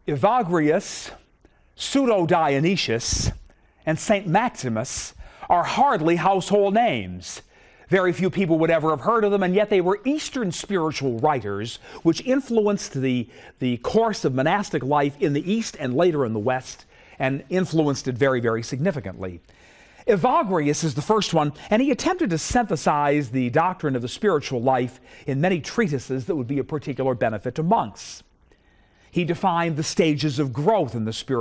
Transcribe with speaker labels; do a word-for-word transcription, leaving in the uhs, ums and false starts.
Speaker 1: Evagrius, Pseudo-Dionysius, and Saint Maximus are hardly household names. Very few people would ever have heard of them, and yet they were Eastern spiritual writers which influenced the, the course of monastic life in the East and later in the West, and influenced it very, very significantly. Evagrius is the first one, and he attempted to synthesize the doctrine of the spiritual life in many treatises that would be of particular benefit to monks. He defined the stages of growth in the spiritual